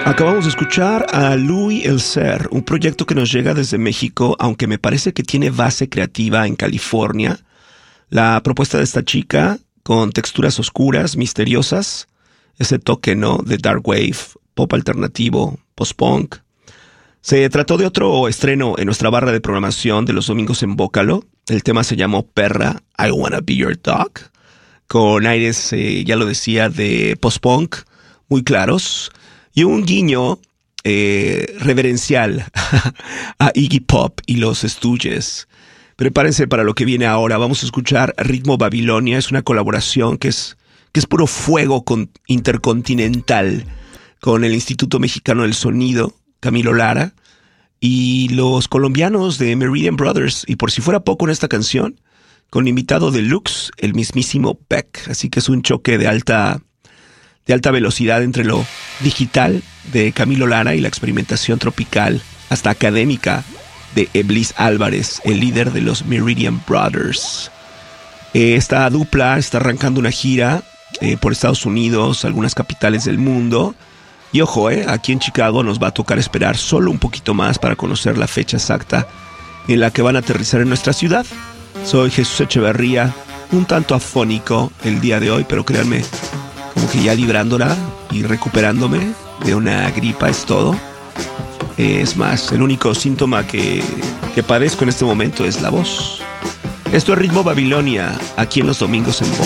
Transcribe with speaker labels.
Speaker 1: Acabamos de escuchar a Louis El Ser, un proyecto que nos llega desde México, aunque me parece que tiene base creativa en California. La propuesta de esta chica, con texturas oscuras, misteriosas, ese toque, ¿no?, de dark wave, pop alternativo, post-punk. Se trató de otro estreno en nuestra barra de programación de los domingos en Bócalo. El tema se llamó Perra, I Wanna Be Your Dog, con aires, ya lo decía, de post-punk, muy claros, y un guiño reverencial a Iggy Pop y los Stooges. Prepárense para lo que viene ahora. Vamos a escuchar Ritmo Babilonia. Es una colaboración que es puro fuego intercontinental con el Instituto Mexicano del Sonido, Camilo Lara, y los colombianos de Meridian Brothers. Y por si fuera poco, en esta canción, con invitado deluxe, el mismísimo Beck. Así que es un choque de alta velocidad entre lo digital de Camilo Lara y la experimentación tropical, hasta académica, de Eblis Álvarez, el líder de los Meridian Brothers. Esta dupla está arrancando una gira por Estados Unidos, algunas capitales del mundo. Y ojo, aquí en Chicago nos va a tocar esperar solo un poquito más para conocer la fecha exacta en la que van a aterrizar en nuestra ciudad. Soy Jesús Echeverría, un tanto afónico el día de hoy, pero créanme, como que ya librándola y recuperándome de una gripa es todo. Es más, el único síntoma que padezco en este momento es la voz. Esto es Ritmo Babilonia, aquí en los domingos en Boca.